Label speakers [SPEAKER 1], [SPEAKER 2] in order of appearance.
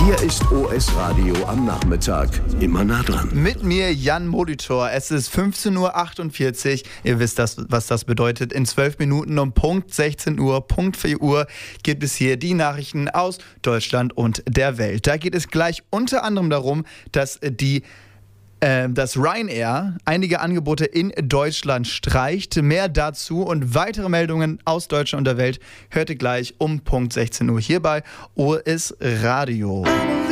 [SPEAKER 1] Hier ist OS Radio am Nachmittag. Immer nah dran.
[SPEAKER 2] Mit mir Jan Molitor. Es ist 15.48 Uhr. Ihr wisst, was das bedeutet. In 12 Minuten um Punkt 16 Uhr, Punkt 4 Uhr gibt es hier die Nachrichten aus Deutschland und der Welt. Da geht es gleich unter anderem darum, dass Ryanair einige Angebote in Deutschland streicht. Mehr dazu und weitere Meldungen aus Deutschland und der Welt hört ihr gleich um Punkt 16 Uhr hier bei OS Radio.